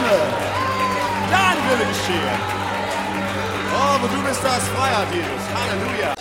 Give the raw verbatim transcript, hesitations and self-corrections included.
Name. Dein Wille geschehe. Oh, wo du bist, da ist Freiheit, Jesus. Halleluja.